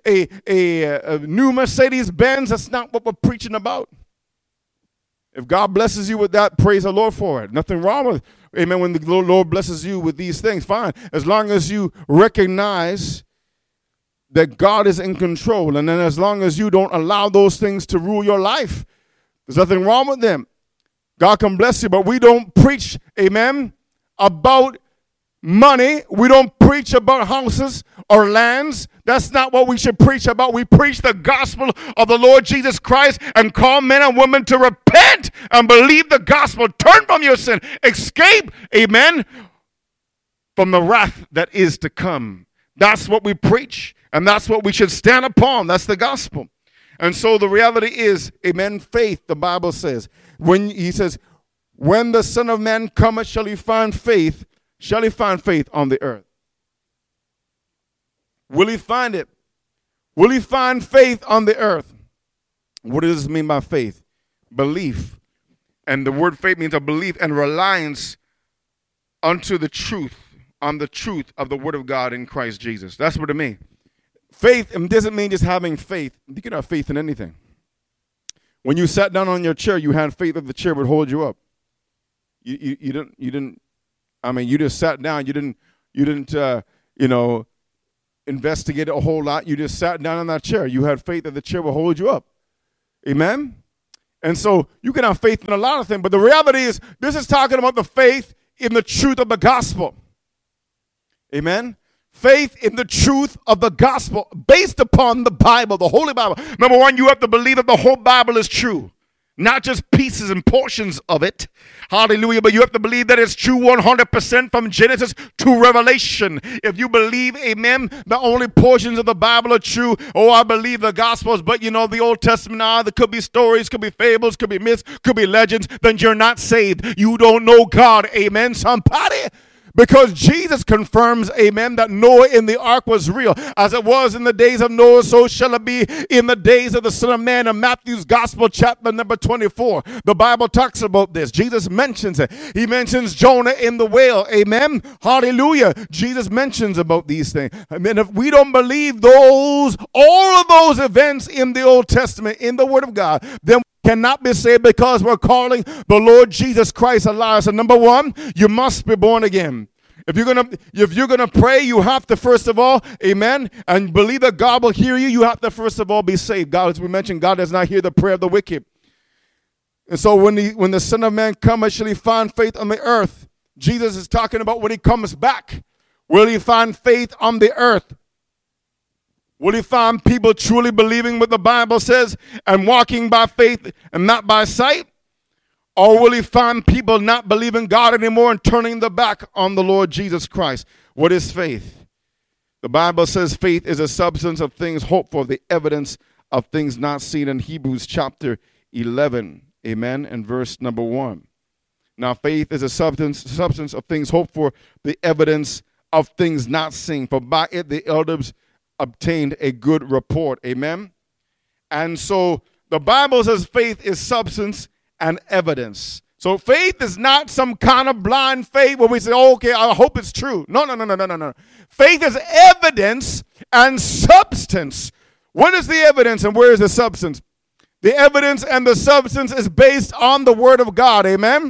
Speaker 1: a new Mercedes-Benz. That's not what we're preaching about. If God blesses you with that, praise the Lord for it. Nothing wrong with it. Amen. When the Lord blesses you with these things, fine. As long as you recognize that God is in control, and then as long as you don't allow those things to rule your life, there's nothing wrong with them. God can bless you, but we don't preach, amen, about money. We don't preach about houses or lands. That's not what we should preach about. We preach the gospel of the Lord Jesus Christ and call men and women to repent and believe the gospel. Turn from your sin. Escape, amen, from the wrath that is to come. That's what we preach, and that's what we should stand upon. That's the gospel. And so the reality is, amen, faith, the Bible says, when he says, when the Son of Man cometh, shall he find faith? Shall he find faith on the earth? Will he find it? Will he find faith on the earth? What does this mean by faith? Belief. And the word faith means a belief and reliance unto the truth, on the truth of the word of God in Christ Jesus. That's what it means. Faith doesn't mean just having faith. You can have faith in anything. When you sat down on your chair, you had faith that the chair would hold you up. You didn't. I mean, you just sat down. You didn't. Investigate a whole lot. You just sat down on that chair. You had faith that the chair will hold you up. Amen? And so you can have faith in a lot of things, but the reality is this is talking about the faith in the truth of the gospel. Amen? Faith in the truth of the gospel based upon the Bible, the Holy Bible. Number one, you have to believe that the whole Bible is true. Not just pieces and portions of it. Hallelujah. But you have to believe that it's true 100% from Genesis to Revelation. If you believe, amen, the only portions of the Bible are true. Oh, I believe the Gospels, but the Old Testament, there could be stories, could be fables, could be myths, could be legends. Then you're not saved. You don't know God. Amen, somebody. Because Jesus confirms, amen, that Noah in the ark was real. As it was in the days of Noah, so shall it be in the days of the Son of Man. In Matthew's Gospel, chapter number 24, the Bible talks about this. Jesus mentions it. He mentions Jonah in the whale. Amen. Hallelujah. Jesus mentions about these things. I mean, if we don't believe all of those events in the Old Testament, in the Word of God, then cannot be saved because we're calling the Lord Jesus Christ a liar. So number one, you must be born again. If you're gonna pray, you have to first of all, amen, and believe that God will hear you. You have to first of all be saved. God, as we mentioned, God does not hear the prayer of the wicked. And so when the Son of Man comes, shall he find faith on the earth? Jesus is talking about when he comes back. Will he find faith on the earth? Will he find people truly believing what the Bible says and walking by faith and not by sight? Or will he find people not believing God anymore and turning their back on the Lord Jesus Christ? What is faith? The Bible says faith is a substance of things hoped for, the evidence of things not seen in Hebrews chapter 11, amen, and verse number 1. Now faith is a substance of things hoped for, the evidence of things not seen. For by it the elders obtained a good report. Amen. And so the Bible says faith is substance and evidence. So faith is not some kind of blind faith where we say, oh, okay, I hope it's true. No. Faith is evidence and substance. What is the evidence and where is the substance? The evidence and the substance is based on the Word of God. Amen.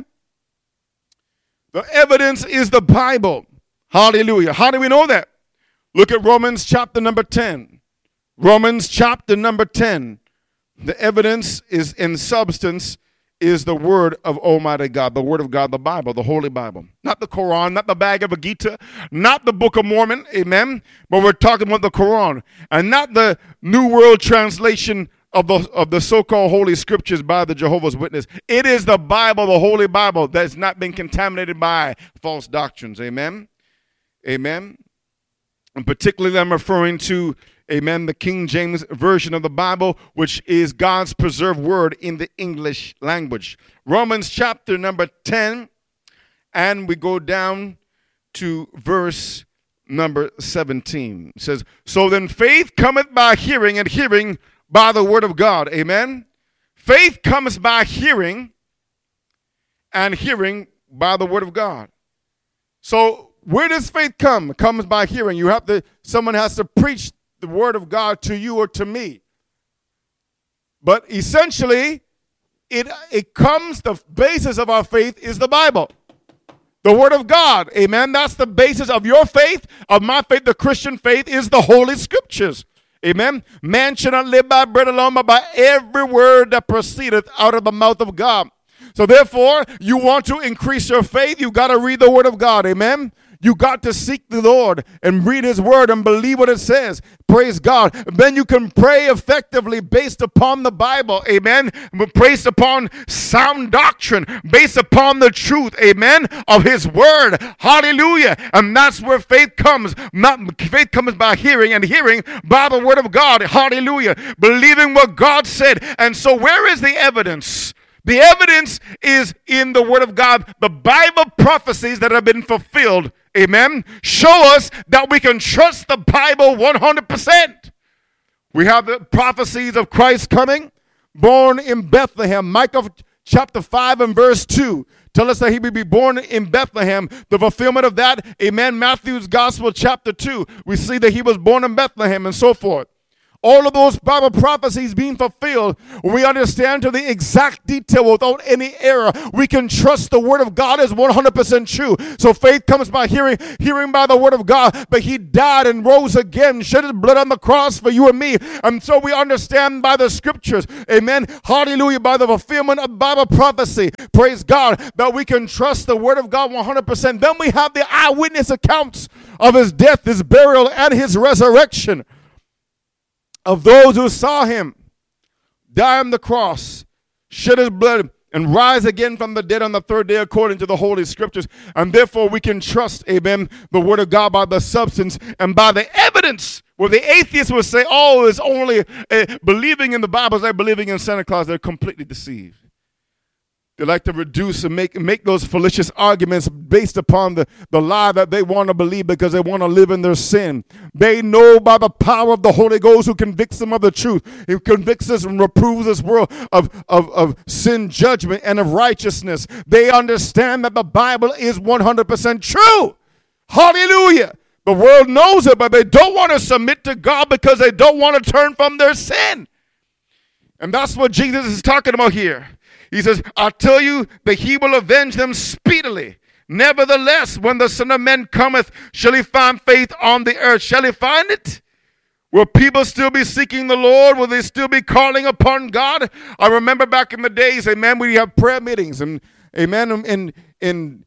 Speaker 1: The evidence is the Bible. Hallelujah. How do we know that? Look at Romans chapter number 10. Romans chapter number 10. The evidence is in substance is the word of Almighty God, the word of God, the Bible, the Holy Bible. Not the Quran, not the Bhagavad Gita, not the Book of Mormon, amen, but we're talking about the Quran, and not the New World Translation of the so-called Holy Scriptures by the Jehovah's Witness. It is the Bible, the Holy Bible, that's not been contaminated by false doctrines, amen, amen. And particularly I'm referring to, amen, the King James Version of the Bible, which is God's preserved word in the English language. Romans chapter number 10, and we go down to verse number 17. It says, so then faith cometh by hearing, and hearing by the word of God. Amen. Faith comes by hearing, and hearing by the word of God. So where does faith come? It comes by hearing. Someone has to preach the word of God to you or to me. But essentially, it comes, the basis of our faith is the Bible. The word of God. Amen. That's the basis of your faith, of my faith. The Christian faith is the Holy Scriptures. Amen. Man shall not live by bread alone, but by every word that proceedeth out of the mouth of God. So therefore, you want to increase your faith, you got to read the word of God. Amen. You got to seek the Lord and read his word and believe what it says. Praise God. Then you can pray effectively based upon the Bible. Amen. Based upon sound doctrine. Based upon the truth. Amen. Of his word. Hallelujah. And that's where faith comes. Faith comes by hearing, and hearing by the word of God. Hallelujah. Believing what God said. And so where is the evidence? The evidence is in the Word of God. The Bible prophecies that have been fulfilled, amen, show us that we can trust the Bible 100%. We have the prophecies of Christ coming, born in Bethlehem. Micah chapter 5 and verse 2 tell us that he would be born in Bethlehem. The fulfillment of that, amen, Matthew's Gospel chapter 2, we see that he was born in Bethlehem and so forth. All of those Bible prophecies being fulfilled, we understand to the exact detail without any error. We can trust the Word of God is 100% true. So faith comes by hearing, hearing by the Word of God. But he died and rose again, shed his blood on the cross for you and me. And so we understand by the Scriptures, amen, hallelujah, by the fulfillment of Bible prophecy, praise God, that we can trust the Word of God 100%. Then we have the eyewitness accounts of his death, his burial, and his resurrection. Of those who saw him die on the cross, shed his blood, and rise again from the dead on the third day according to the Holy Scriptures. And therefore we can trust, amen, the Word of God by the substance and by the evidence. Where the atheists would say, oh, it's only believing in the Bible is like believing in Santa Claus. They're completely deceived. They like to reduce and make those fallacious arguments based upon the lie that they want to believe because they want to live in their sin. They know by the power of the Holy Ghost who convicts them of the truth. He convicts us and reproves this world of sin, judgment, and of righteousness. They understand that the Bible is 100% true. Hallelujah. The world knows it, but they don't want to submit to God because they don't want to turn from their sin. And that's what Jesus is talking about here. He says, I tell you that he will avenge them speedily. Nevertheless, when the Son of Man cometh, shall he find faith on the earth? Shall he find it? Will people still be seeking the Lord? Will they still be calling upon God? I remember back in the days, amen, we have prayer meetings. And amen, in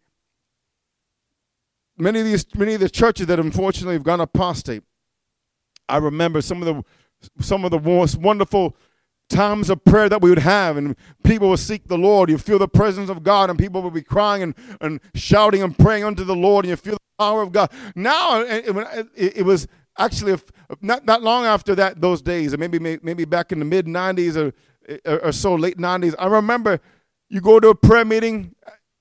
Speaker 1: many of the churches that unfortunately have gone apostate. I remember some of the most wonderful times of prayer that we would have, and people would seek the Lord. You feel the presence of God, and people would be crying and shouting and praying unto the Lord, and you feel the power of God. Now, it was actually not long after that, those days, or maybe back in the mid-'90s or so, late 90s, I remember you go to a prayer meeting,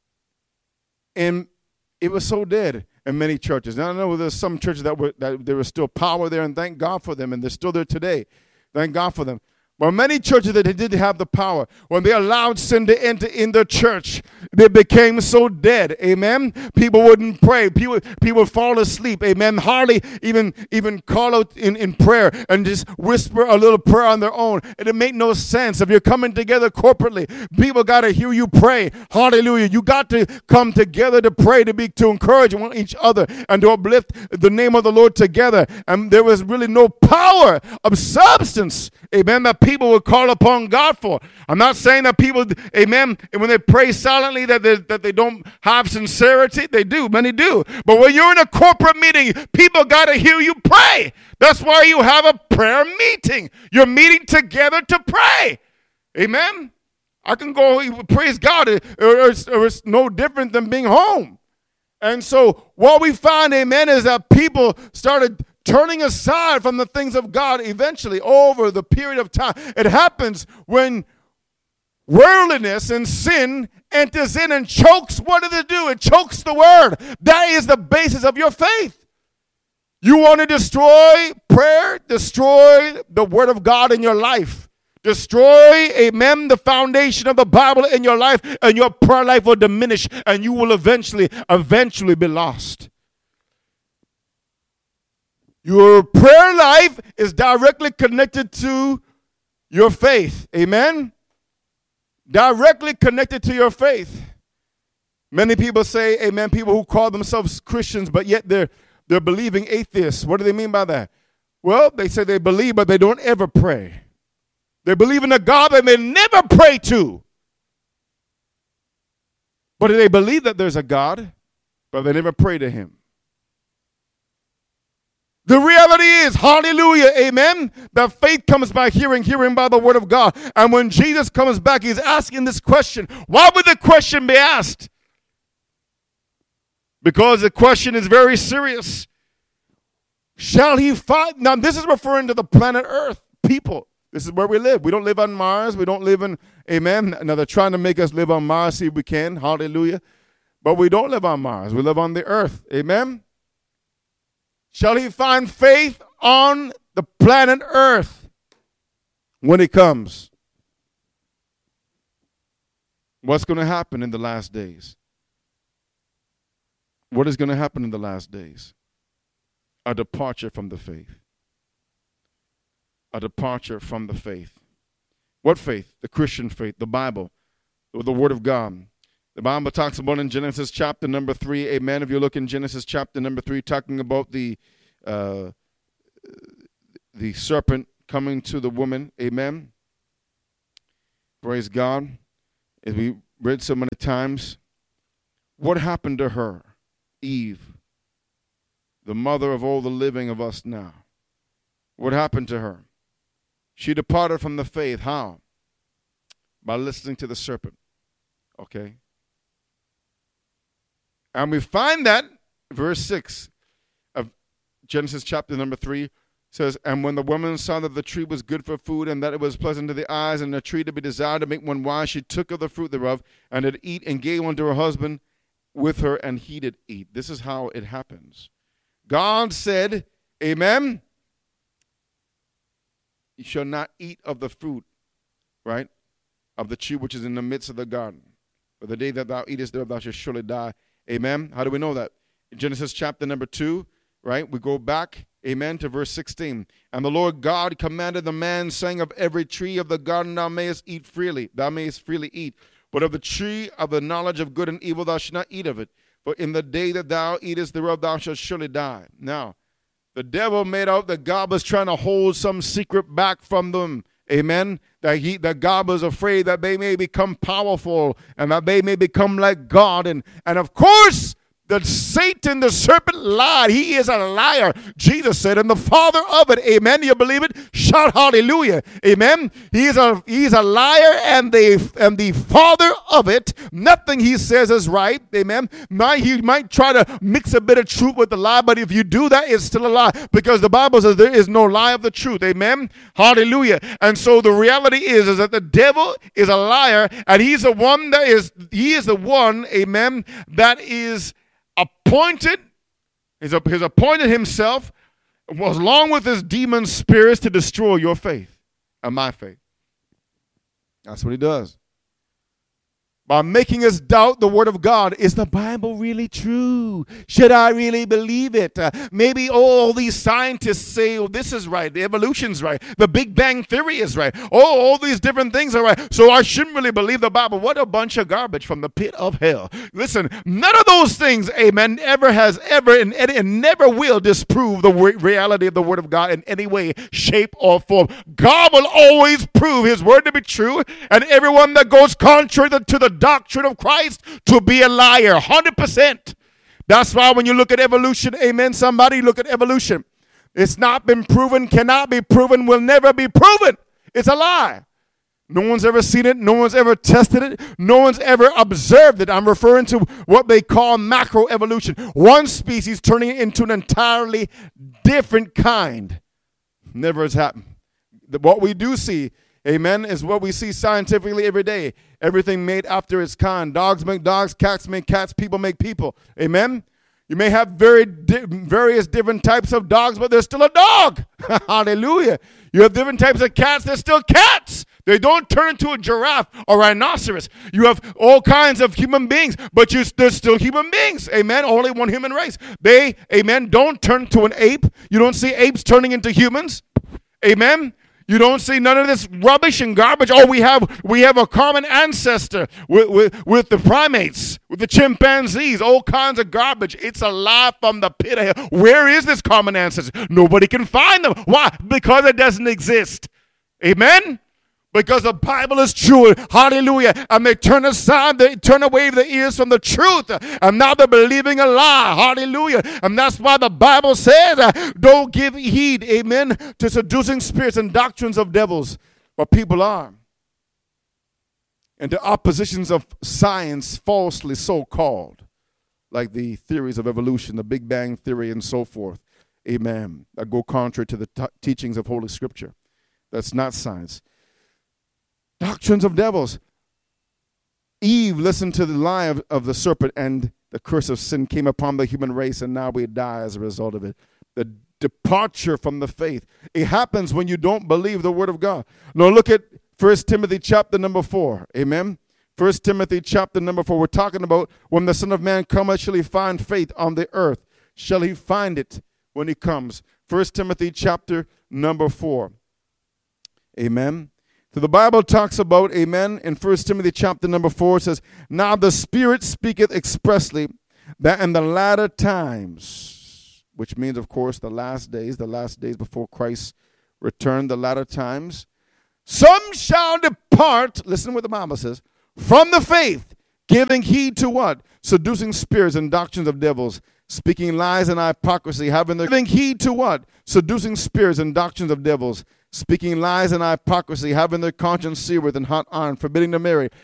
Speaker 1: and it was so dead in many churches. Now, I know there's some churches that there was still power there, and thank God for them, and they're still there today. Thank God for them. But many churches that didn't have the power, when they allowed sin to enter in the church, they became so dead. Amen. People wouldn't pray. People would fall asleep. Amen. Hardly even call out in prayer and just whisper a little prayer on their own. It make no sense. If you're coming together corporately, people got to hear you pray. Hallelujah. You got to come together to pray, to encourage each other and to uplift the name of the Lord together. And there was really no power of substance, amen, that people would call upon God for. I'm not saying that people, amen, when they pray silently that they don't have sincerity. They do. Many do. But when you're in a corporate meeting, people got to hear you pray. That's why you have a prayer meeting. You're meeting together to pray. Amen. I can go, praise God, or it's no different than being home. And so what we find, amen, is that people started turning aside from the things of God eventually over the period of time. It happens when worldliness and sin enters in and chokes. What does it do? It chokes the word. That is the basis of your faith. You want to destroy prayer, destroy the word of God in your life. Destroy, amen, the foundation of the Bible in your life, and your prayer life will diminish, and you will eventually be lost. Your prayer life is directly connected to your faith. Amen? Directly connected to your faith. Many people say, amen, people who call themselves Christians, but yet they're believing atheists. What do they mean by that? Well, they say they believe, but they don't ever pray. They believe in a God that they never pray to. But they believe that there's a God, but they never pray to him. The reality is, hallelujah, amen, that faith comes by hearing by the word of God. And when Jesus comes back, he's asking this question. Why would the question be asked? Because the question is very serious. Shall he find? Now, this is referring to the planet Earth, people. This is where we live. We don't live on Mars. We don't live in, Amen. Now they're trying to make us live on Mars, see if we can. Hallelujah. But we don't live on Mars. We live on the earth. Amen. Shall he find faith on the planet earth when he comes? What's going to happen in the last days? What is going to happen in the last days? A departure from the faith. A departure from the faith. What faith? The Christian faith, the Bible, the Word of God. The Bible talks about in Genesis chapter number 3, amen. If you look in Genesis chapter number 3, talking about the serpent coming to the woman, amen. Praise God. As we read so many times, what happened to her? Eve, the mother of all the living of us now. What happened to her? She departed from the faith. How? By listening to the serpent. Okay? And we find that, verse 6 of Genesis chapter number 3 says, and when the woman saw that the tree was good for food, and that it was pleasant to the eyes, and a tree to be desired to make one wise, she took of the fruit thereof, and did eat, and gave unto her husband with her, and he did eat. This is how it happens. God said, amen, you shall not eat of the fruit, right, of the tree which is in the midst of the garden. For the day that thou eatest thereof, thou shalt surely die. Amen. How do we know that? In Genesis chapter number 2, right, we go back, amen, to verse 16. And the Lord God commanded the man, saying, of every tree of the garden thou mayest eat freely, thou mayest freely eat. But of the tree of the knowledge of good and evil thou shalt not eat of it. For in the day that thou eatest thereof thou shalt surely die. Now, the devil made out that God was trying to hold some secret back from them. Amen. That God was afraid that they may become powerful and that they may become like God. And of course, that Satan, the serpent, lied. He is a liar. Jesus said, and the father of it. Amen. You believe it? Shout hallelujah. Amen. He's a liar and the father of it. Nothing he says is right. Amen. He might try to mix a bit of truth with the lie, but if you do that, it's still a lie, because the Bible says there is no lie of the truth. Amen. Hallelujah. And so the reality is that the devil is a liar, and he is the one, amen, that is appointed, he's appointed himself, along with his demon spirits, to destroy your faith and my faith. That's what he does. By making us doubt the word of God. Is the Bible really true? Should I really believe it? Maybe all these scientists say, oh, this is right, the evolution's right, the Big Bang Theory is right, all these different things are right, so I shouldn't really believe the Bible. What a bunch of garbage from the pit of hell. Listen, none of those things, amen, and never will disprove the reality of the word of God in any way, shape, or form. God will always prove his word to be true, and everyone that goes contrary to the doctrine of Christ to be a liar, 100%. That's why when you look at evolution, amen, somebody look at evolution. It's not been proven, cannot be proven, will never be proven. It's a lie. No one's ever seen it. No one's ever tested it. No one's ever observed it. I'm referring to what they call macroevolution. One species turning into an entirely different kind. Never has happened. What we do see, amen, is what we see scientifically every day. Everything made after its kind. Dogs make dogs, cats make cats, people make people. Amen? You may have various different types of dogs, but they're still a dog. Hallelujah. You have different types of cats, they're still cats. They don't turn into a giraffe or rhinoceros. You have all kinds of human beings, but they're still human beings. Amen? Only one human race. They, amen, don't turn to an ape. You don't see apes turning into humans. Amen? You don't see none of this rubbish and garbage. Oh, we have a common ancestor with the primates, with the chimpanzees, all kinds of garbage. It's a lie from the pit of hell. Where is this common ancestor? Nobody can find them. Why? Because it doesn't exist. Amen? Because the Bible is true. Hallelujah. And they turn away their ears from the truth. And now they're believing a lie. Hallelujah. And that's why the Bible says, don't give heed, amen, to seducing spirits and doctrines of devils. But people are. And the oppositions of science, falsely so called, like the theories of evolution, the Big Bang Theory, and so forth, amen, that go contrary to the teachings of Holy Scripture. That's not science. Doctrines of devils. Eve listened to the lie of the serpent, and the curse of sin came upon the human race, and now we die as a result of it. The departure from the faith. It happens when you don't believe the word of God. Now look at 1 Timothy chapter number 4. Amen. 1 Timothy chapter number 4. We're talking about when the Son of Man cometh, shall he find faith on the earth? Shall he find it when he comes? 1 Timothy chapter number 4. Amen. So the Bible talks about, amen, in 1 Timothy chapter number 4, it says, now the Spirit speaketh expressly that in the latter times, which means, of course, the last days before Christ's return, the latter times, some shall depart, listen to what the Bible says, from the faith, giving heed to what? Seducing spirits and doctrines of devils, speaking lies and hypocrisy, giving heed to what? Seducing spirits and doctrines of devils, speaking lies and hypocrisy, having their conscience seared with hot iron, forbidding to marry,